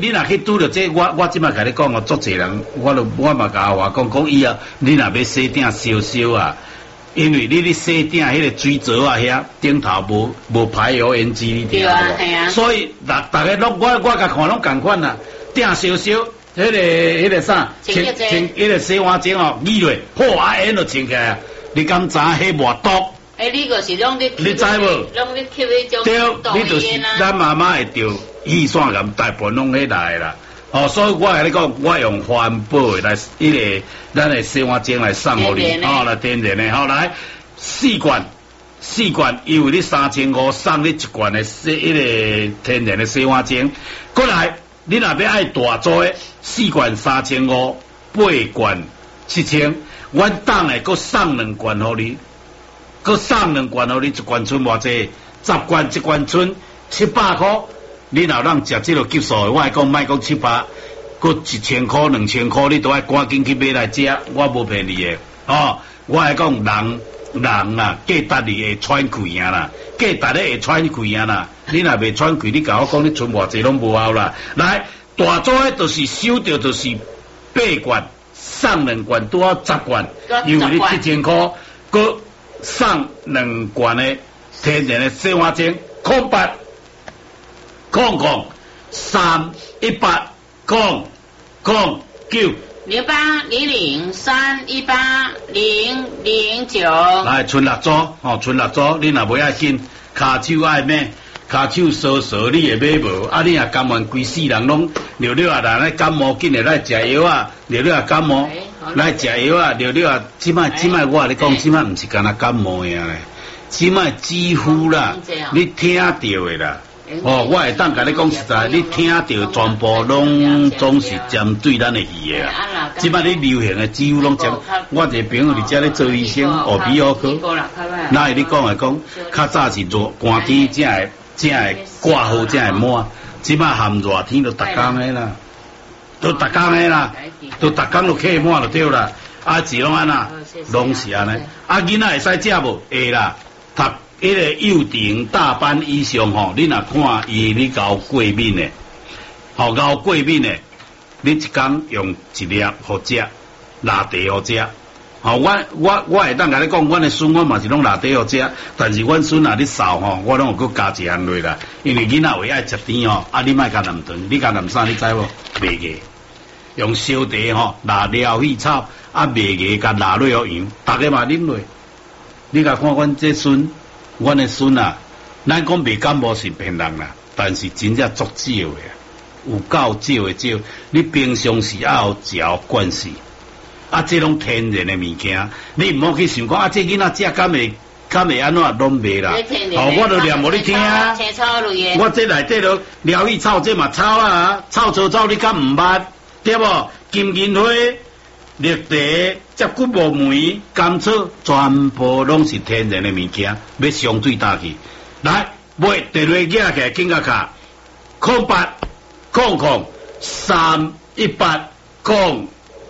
你若去拄着这，我即摆甲你讲哦，足侪人，我嘛甲我讲以后，你若要洗顶烧烧啊，因为你洗顶迄个水槽啊遐顶头无排油烟机，你听无？所以大家拢我甲看拢共款啦，顶烧烧。迄个啥，迄个洗碗精哦，染落破啊烟就清起来，你敢知迄偌毒？ 你个是拢你知无？ 拢你吸迄种对，你就是咱妈妈会着气栓咁，大部分拢迄来啦。哦，所以我甲你讲，我用环保的来咱的洗碗精来送互你，哦，来天然的，好来4罐，因为你3500送你1罐的迄个天然的洗碗精，过来。你若要爱大组的4罐3500，8罐7000，阮当下搁送2罐互你，1罐剩偌济，10罐1罐剩700块。你若让食这个级数的，我讲莫讲700，搁1000块、2000块，你都爱赶紧去买来食，我无骗你的。哦，我来讲人啊，价值你会喘气啊啦，价值咧会喘气啊啦。你若袂喘气，你甲我讲你存偌济拢无效啦。来，大组诶，就是收到就是8罐，送2罐拄好10罐，因为你7000块，佮送2罐诶天然诶洗碗精，0800 318 009。 0800318009。 来，剩6组，剩6组，你若袂爱紧，骹手爱买，骹手烧你会买无？啊，你若甘愿规世人拢溜溜啊，来感冒紧诶来食药啊，溜溜啊感冒，来食药啊，溜溜啊。即摆我甲你讲，即摆毋是干那感冒诶咧，即摆几乎啦，你听到诶啦。哦，我会当甲你讲实在，你听到全部拢总是针对咱的戏的啊。即摆你流行的几乎拢针，我一个朋友伫遮咧做医生，学鼻喉科，哪会你讲来讲，较早是热寒天才会挂号才会满，即摆含热天就逐工的啦，都逐工就客满就对啦。啊，是拢安那，拢是安尼。啊，囡仔会使食无？会啦，读。迄个幼稚大班以上吼，你若看伊你熬过敏的，熬过敏的，你一工用1粒互食，拿茶互食。我会当甲你讲，阮的孙我嘛是拢拿茶互食，但是阮孙啊你扫吼，我拢有搁加一项落啦，因为囡仔为爱食甜吼，啊你莫加南糖，你加南啥你知无？袂个，用烧茶吼，拿疗气草，啊袂个甲拿落互羊，大家嘛啉落。你甲看阮这孙。阮的孙啊，咱讲袂感冒是骗人啦，但是真正足少的，有够少的少。你平常时还有嚼惯势，啊，这拢天然的物件，你唔好去想讲啊，这囡仔食敢会安怎拢袂啦。哦，我都念无你听啊。我这内底都疗愈草，这嘛草啊，草你敢唔捌？对无？金银花。绿茶、接骨木梅、甘草，全部拢是天然的物件，要相对大去。来，买电话寄起来，紧甲卡0800 318 009。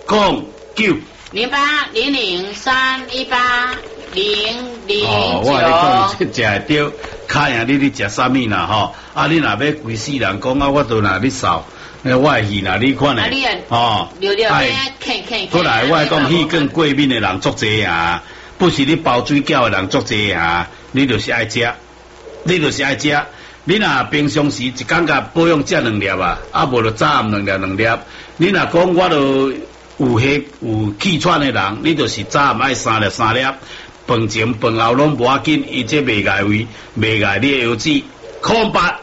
0800318009。 哦，我讲这食会着，卡样你食啥物啦吼？啊，你若要规世人讲啊，我都若你扫。我的戏啦，你看咧，哦，过来，我讲戏更过敏的人足济啊，不是你包水饺的人足济啊，你就是爱食，你若平常时一工甲保养食2粒啊，啊无就早暗2粒。你若讲我就有气喘的人，你就是早暗爱3粒，饭前饭后拢无要紧，伊这袂碍胃，袂碍你的腰子。0800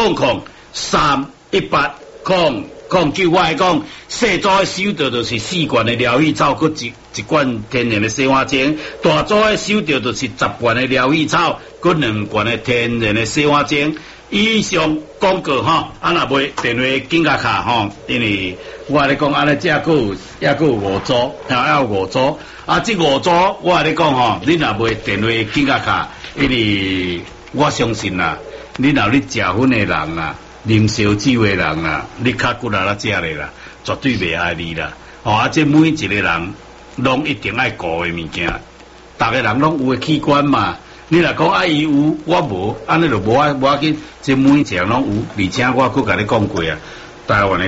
318 009，我来讲，细组的收到就是4罐的疗愈草，佮一罐天然的洗碗精；大组的收到就是10罐的疗愈草，佮2罐的天然的洗碗精。以上广告吼，啊若袂电话紧甲卡吼，因为我来讲，安尼只佫有5组，还有5组。啊，这5组我来讲吼，你若袂电话紧甲卡，因为我相信啦，你若你食薰的人啊。啉烧酒的人啊，你较骨力啦食咧啦，绝对袂害你啦。哦，啊，这每一个人拢一定爱顾的物件，逐个人拢有的器官嘛。你若讲啊，伊有我无，安尼就无要紧。这每一个人拢有，而且我佫甲你讲过啊， 台湾的